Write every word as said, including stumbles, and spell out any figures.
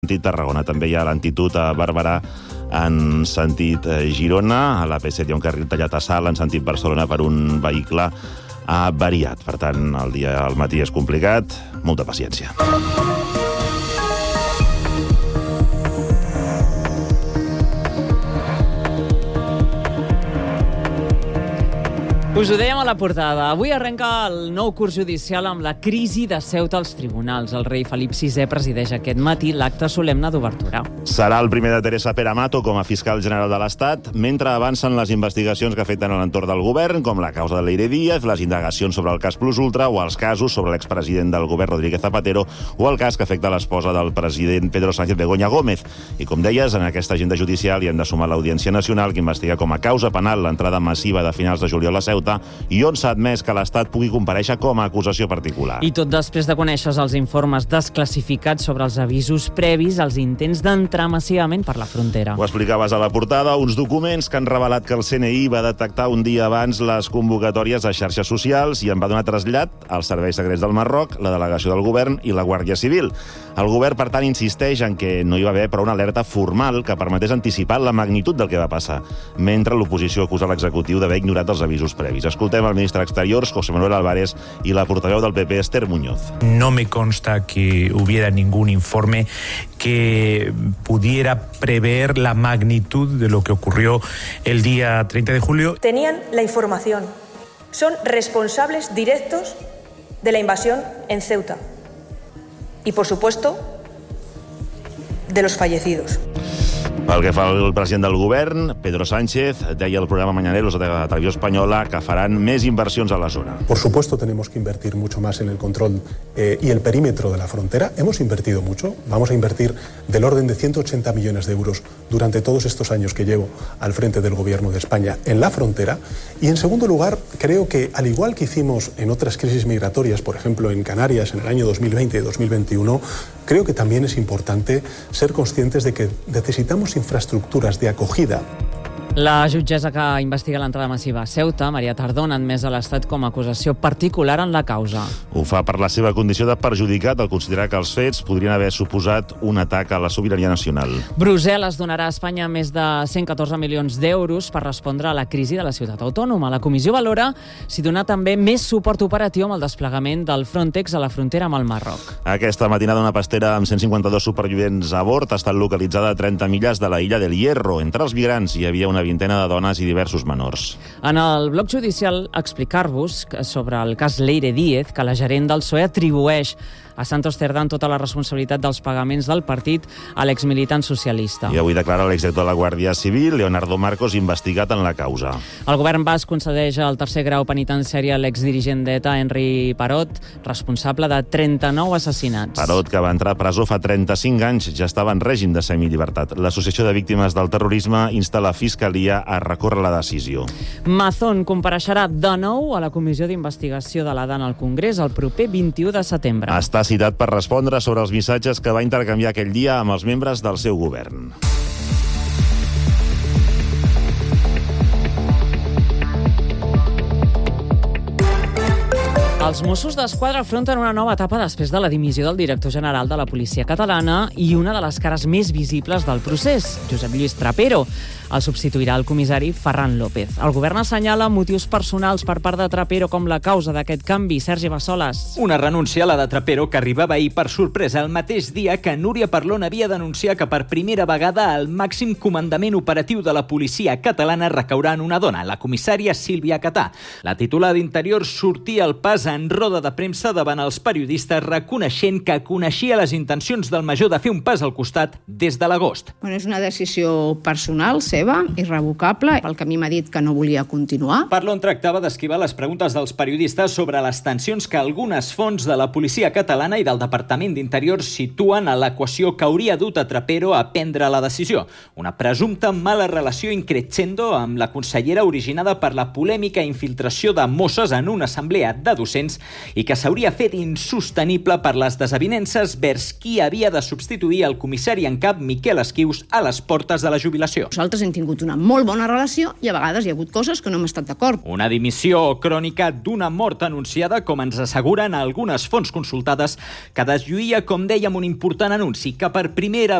sentit Tarragona. També hi ha lentitud a Barberà en sentit Girona. A la P set hi ha un carril tallat a Salt en sentit Barcelona per un vehicle avariat. Per tant, el dia al matí és complicat. Molta paciència. Us ho dèiem a la portada. Avui arrenca el nou curs judicial amb la crisi de Ceuta als tribunals. El rei Felip sisè presideix aquest matí l'acte solemne d'obertura. Serà el primer de Teresa Peramato com a fiscal general de l'Estat, mentre avancen les investigacions que afecten a l'entorn del govern, com la causa de Leire Díaz, les indagacions sobre el cas Plus Ultra o els casos sobre l'expresident del govern Rodríguez Zapatero o el cas que afecta l'esposa del president Pedro Sánchez, Begoña Gómez. I com deies, en aquesta agenda judicial hi han de sumar l'Audiència Nacional, que investiga com a causa penal l'entrada massiva de finals de juliol a Ceuta i on s'ha admès que l'Estat pugui comparèixer com a acusació particular. I tot després de conèixer els informes desclassificats sobre els avisos previs als intents d'entrar massivament per la frontera. Ho explicaves a la portada, uns documents que han revelat que el C N I va detectar un dia abans les convocatòries a xarxes socials i en va donar trasllat als serveis secrets del Marroc, la delegació del govern i la Guàrdia Civil. El govern, per tant, insisteix en que no hi va haver però una alerta formal que permetés anticipar la magnitud del que va passar, mentre l'oposició acusa l'executiu d'haver ignorat els avisos previs. Escoltem el ministre d'Exteriors, José Manuel Álvarez, i la portaveu del P P, Esther Muñoz. No me consta que hubiera ningún informe que pudiera prever la magnitud de lo que ocurrió el día treinta de julio. Tenían la información. Son responsables directos de la invasión en Ceuta. Y, por supuesto, de los fallecidos. Pel que fa al president del govern, Pedro Sánchez, deia al programa Mañaneros de la Televisió Espanyola que faran més inversions a la zona. Por supuesto tenemos que invertir mucho más en el control eh, y el perímetro de la frontera. Hemos invertido mucho. Vamos a invertir del orden de ciento ochenta millones de euros durante todos estos años que llevo al frente del gobierno de España en la frontera. Y en segundo lugar, creo que al igual que hicimos en otras crisis migratorias, por ejemplo en Canarias en el año dos mil veinte y dos mil veintiuno, creo que también es importante ser conscientes de que necesitamos infraestructuras de acogida. La jutgessa que investiga l'entrada massiva a Ceuta, Maria Tardón, ha admès a l'Estat com a acusació particular en la causa. Ho fa per la seva condició de perjudicat al considerar que els fets podrien haver suposat un atac a la sobirania nacional. Brussel·les donarà a Espanya més de cent catorze milions d'euros per respondre a la crisi de la ciutat autònoma. La comissió valora si donar també més suport operatiu amb el desplegament del Frontex a la frontera amb el Marroc. Aquesta matinada una pastera amb cent cinquanta-dos supervivents a bord ha estat localitzada a trenta milles de la illa del Hierro. Entre els migrants hi havia una vintena de dones i diversos menors. En el bloc judicial explicar-vos sobre el cas Leire Díaz, que la gerent del P S O E atribueix a Santos Cerdán tota la responsabilitat dels pagaments del partit a l'exmilitant socialista. I avui declara l'exdirector de la Guàrdia Civil, Leonardo Marcos, investigat en la causa. El govern basc concedeix el tercer grau penitenciari a l'exdirigent d'ETA, Henri Parot, responsable de trenta-nou assassinats. Parot, que va entrar a presó fa trenta-cinc anys, ja estava en règim de semillibertat. L'Associació de Víctimes del Terrorisme insta la Fiscalia a recórrer la decisió. Mazón compareixerà de nou a la comissió d'investigació de l'A D A N al Congrés el proper vint-i-u de setembre. Està citat per respondre sobre els missatges que va intercanviar aquell dia amb els membres del seu govern. Els Mossos d'Esquadra afronten una nova etapa després de la dimissió del director general de la policia catalana i una de les cares més visibles del procés, Josep Lluís Trapero. El substituirà el comissari Ferran López. El govern assenyala motius personals per part de Trapero com la causa d'aquest canvi. Sergi Bassoles. Una renúncia, la de Trapero, que arribava ahir per sorpresa el mateix dia que Núria Parlon havia d'anunciar que per primera vegada el màxim comandament operatiu de la policia catalana recaurà en una dona, la comissària Sílvia Catà. La titular d'Interior sortia al pas en roda de premsa davant els periodistes reconeixent que coneixia les intencions del major de fer un pas al costat des de l'agost. Bueno, és una decisió personal, seva, irrevocable, pel que a mi m'ha dit que no volia continuar. Parlon tractava d'esquivar les preguntes dels periodistes sobre les tensions que algunes fonts de la policia catalana i del Departament d'Interior situen a l'equació que hauria dut a Trapero a prendre la decisió. Una presumpta mala relació increscendo amb la consellera originada per la polèmica infiltració de Mosses en una assemblea de docents i que s'hauria fet insostenible per les desavinences vers qui havia de substituir el comissari en cap Miquel Esquius a les portes de la jubilació. Nosaltres hem tingut una molt bona relació i a vegades hi ha hagut coses que no hem estat d'acord. Una dimissió crònica d'una mort anunciada, com ens asseguren algunes fonts consultades, que deslluïa, com dèiem, un important anunci que per primera